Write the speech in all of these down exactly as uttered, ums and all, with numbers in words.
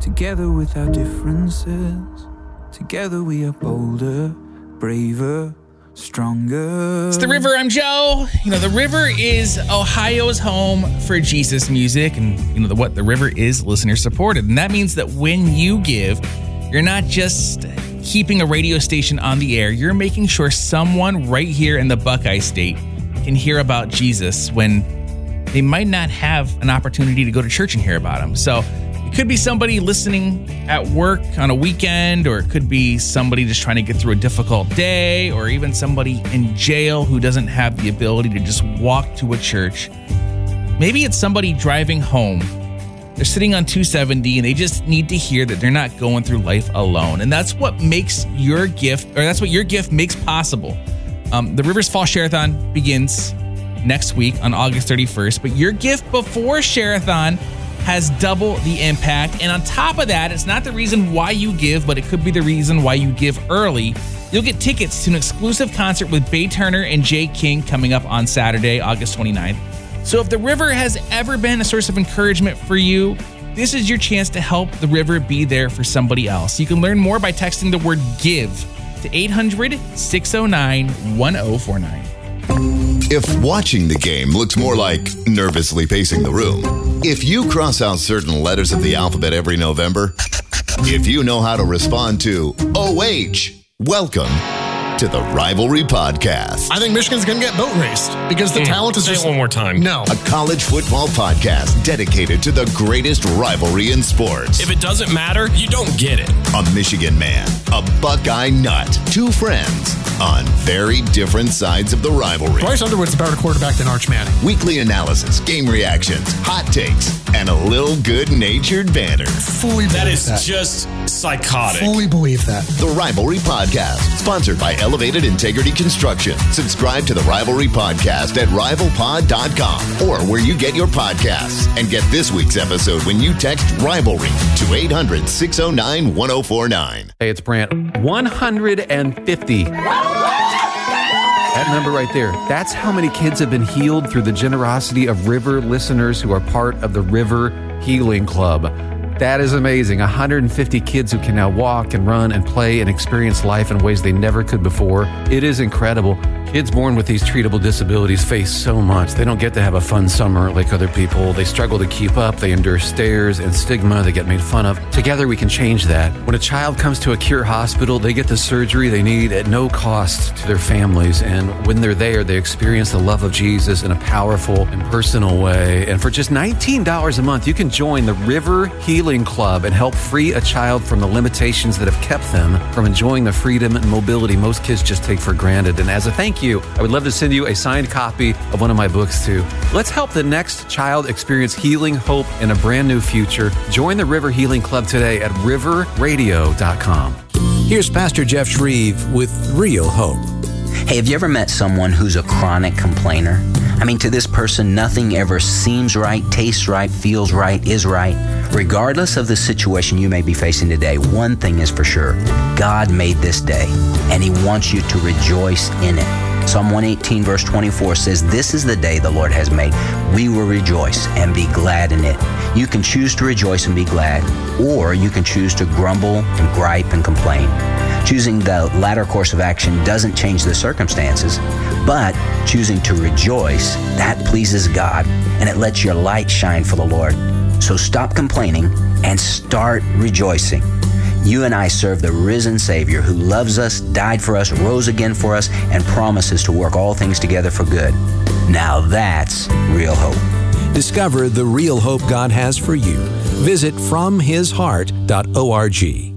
Together with our differences, together we are bolder, braver, stronger. It's The River. I'm Joe. You know, The River is Ohio's home for Jesus music. And you know the, what? The River is listener supported. And that means that when you give, you're not just keeping a radio station on the air. You're making sure someone right here in the Buckeye State can hear about Jesus when they might not have an opportunity to go to church and hear about him. So it could be somebody listening at work on a weekend, or it could be somebody just trying to get through a difficult day, or even somebody in jail who doesn't have the ability to just walk to a church. Maybe it's somebody driving home. They're sitting on two seventy and they just need to hear that they're not going through life alone. And that's what makes your gift, or that's what your gift makes possible. Um, the Rivers Fall Share-a-thon begins next week on August thirty-first, but your gift before Share-a-thon has double the impact. And on top of that, it's not the reason why you give, but it could be the reason why you give early. You'll get tickets to an exclusive concert with Bay Turner and Jay King coming up on Saturday, August twenty-ninth. So if The River has ever been a source of encouragement for you, this is your chance to help The River be there for somebody else. You can learn more by texting the word GIVE to eight hundred, six oh nine, one oh four nine. If watching the game looks more like nervously pacing the room, if you cross out certain letters of the alphabet every November, if you know how to respond to O H, welcome to the Rivalry Podcast. I think Michigan's going to get boat raced because the mm, talent is say just... it one more time. No. A college football podcast dedicated to the greatest rivalry in sports. If it doesn't matter, you don't get it. A Michigan man, a Buckeye nut, two friends on very different sides of the rivalry. Bryce Underwood's a better quarterback than Arch Manning. Weekly analysis, game reactions, hot takes, and a little good-natured banter. Fully believe that. Is that. just psychotic. Fully believe that. The Rivalry Podcast, sponsored by Elevated Integrity Construction. Subscribe to the Rivalry Podcast at rival pod dot com or where you get your podcasts. And get this week's episode when you text Rivalry to eight hundred, six oh nine, one oh four nine. Hey, it's Brant. one hundred fifty. That number right there, that's how many kids have been healed through the generosity of River listeners who are part of the River Healing Club. That is amazing. one hundred fifty kids who can now walk and run and play and experience life in ways they never could before. It is incredible. Kids born with these treatable disabilities face so much. They don't get to have a fun summer like other people. They struggle to keep up. They endure stares and stigma. They get made fun of. Together, we can change that. When a child comes to a Cure hospital, they get the surgery they need at no cost to their families. And when they're there, they experience the love of Jesus in a powerful and personal way. And for just nineteen dollars a month, you can join the River Healing Club and help free a child from the limitations that have kept them from enjoying the freedom and mobility most kids just take for granted. And as a thank you, I would love to send you a signed copy of one of my books too. Let's help the next child experience healing, hope, and a brand new future. Join the River Healing Club today at river radio dot com. Here's Pastor Jeff Shreve with Real Hope. Hey, have you ever met someone who's a chronic complainer? I mean, to this person, nothing ever seems right, tastes right, feels right, is right. Regardless of the situation you may be facing today, one thing is for sure. God made this day, and He wants you to rejoice in it. Psalm one eighteen verse twenty-four says, "This is the day the Lord has made. We will rejoice and be glad in it." You can choose to rejoice and be glad, or you can choose to grumble and gripe and complain. Choosing the latter course of action doesn't change the circumstances, but choosing to rejoice, that pleases God, and it lets your light shine for the Lord. So stop complaining and start rejoicing. You and I serve the risen Savior who loves us, died for us, rose again for us, and promises to work all things together for good. Now that's real hope. Discover the real hope God has for you. Visit from his heart dot org.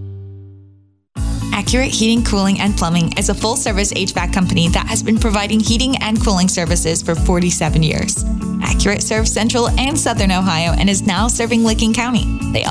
Accurate Heating, Cooling, and Plumbing is a full-service H V A C company that has been providing heating and cooling services for forty-seven years. Accurate serves Central and Southern Ohio and is now serving Licking County. They